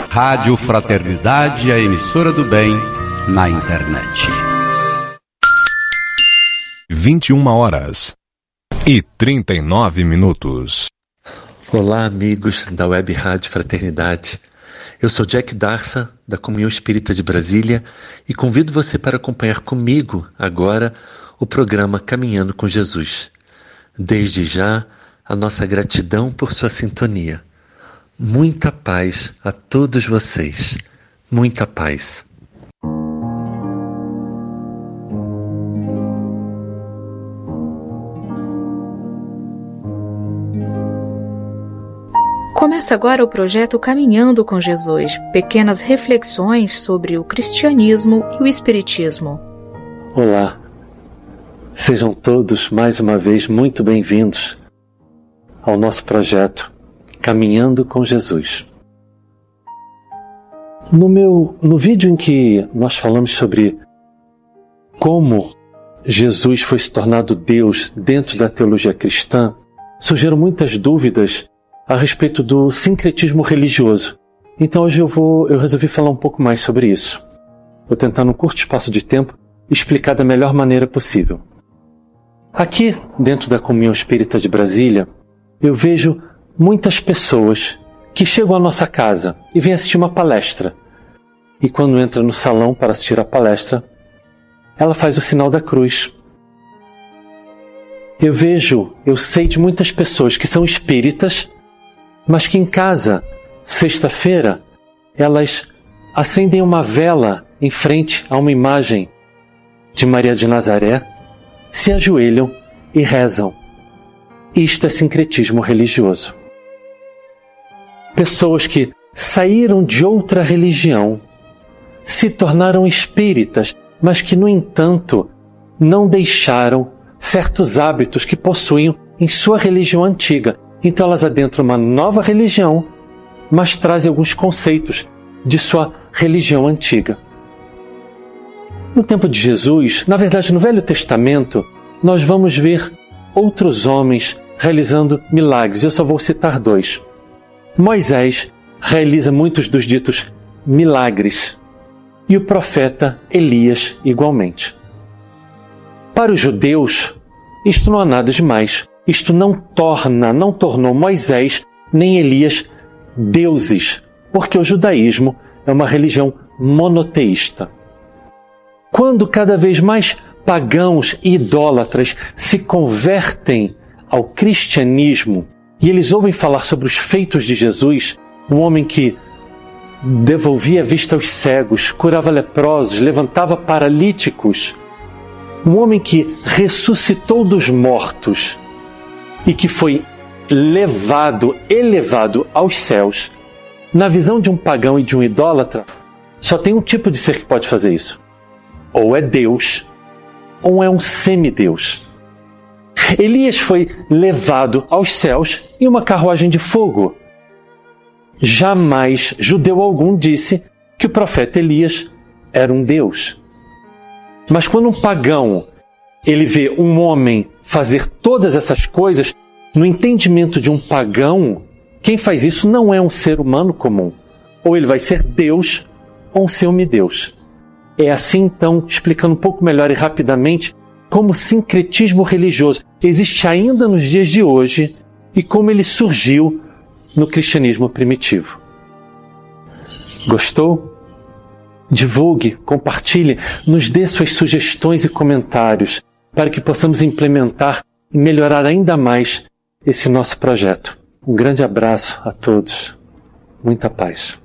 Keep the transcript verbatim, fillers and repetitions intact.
Rádio Fraternidade, a emissora do bem, na internet. vinte e uma horas e trinta e nove minutos. Olá, amigos da Web Rádio Fraternidade. Eu sou Jack Darsa, da Comunhão Espírita de Brasília, e convido você para acompanhar comigo agora o programa Caminhando com Jesus. Desde já, a nossa gratidão por sua sintonia. Muita paz a todos vocês. Muita paz. Começa agora o projeto Caminhando com Jesus, pequenas reflexões sobre o cristianismo e o espiritismo. Olá, sejam todos mais uma vez muito bem-vindos ao nosso projeto Caminhando com Jesus. No meu, no vídeo em que nós falamos sobre como Jesus foi se tornado Deus dentro da teologia cristã, surgiram muitas dúvidas a respeito do sincretismo religioso. Então hoje eu, vou, eu resolvi falar um pouco mais sobre isso. Vou tentar, num curto espaço de tempo, explicar da melhor maneira possível. Aqui, dentro da Comunhão Espírita de Brasília, eu vejo muitas pessoas que chegam à nossa casa e vêm assistir uma palestra. E quando entra no salão para assistir a palestra, ela faz o sinal da cruz. Eu vejo, eu sei de muitas pessoas que são espíritas, mas que em casa, sexta-feira, elas acendem uma vela em frente a uma imagem de Maria de Nazaré, se ajoelham e rezam. Isto é sincretismo religioso. Pessoas que saíram de outra religião, se tornaram espíritas, mas que, no entanto, não deixaram certos hábitos que possuíam em sua religião antiga. Então elas adentram uma nova religião, mas trazem alguns conceitos de sua religião antiga. No tempo de Jesus, na verdade no Velho Testamento, nós vamos ver outros homens realizando milagres. Eu só vou citar dois. Moisés realiza muitos dos ditos milagres e o profeta Elias igualmente. Para os judeus, isto não há nada demais. Isto não torna, não tornou Moisés nem Elias deuses, porque o judaísmo é uma religião monoteísta. Quando cada vez mais pagãos e idólatras se convertem ao cristianismo e eles ouvem falar sobre os feitos de Jesus, um homem que devolvia a vista aos cegos, curava leprosos, levantava paralíticos, um homem que ressuscitou dos mortos e que foi levado, elevado aos céus, na visão de um pagão e de um idólatra, só tem um tipo de ser que pode fazer isso. Ou é Deus, ou é um semideus. Elias foi levado aos céus em uma carruagem de fogo. Jamais judeu algum disse que o profeta Elias era um deus. Mas quando um pagão ele vê um homem fazer todas essas coisas, no entendimento de um pagão, quem faz isso não é um ser humano comum. Ou ele vai ser Deus, ou um semideus. É assim, então, explicando um pouco melhor e rapidamente, como o sincretismo religioso existe ainda nos dias de hoje e como ele surgiu no cristianismo primitivo. Gostou? Divulgue, compartilhe, nos dê suas sugestões e comentários para que possamos implementar e melhorar ainda mais esse nosso projeto. Um grande abraço a todos. Muita paz.